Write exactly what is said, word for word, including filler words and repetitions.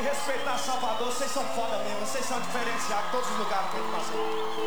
respeitar Salvador. Vocês são foda mesmo, vocês são diferenciados em todos os lugares que a gente passou.